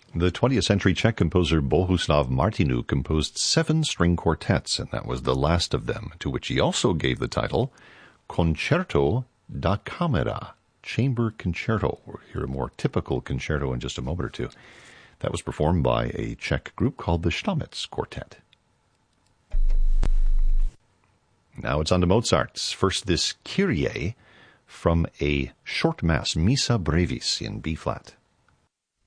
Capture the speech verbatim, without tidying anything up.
The twentieth century Czech composer Bohuslav Martinu composed seven string quartets, and that was the last of them, to which he also gave the title Concerto da Camera, Chamber Concerto. We'll hear a more typical concerto in just a moment or two. That was performed by a Czech group called the Stamitz Quartet. Now it's on to Mozart's. First, this Kyrie from a short mass, Missa Brevis, in B-flat.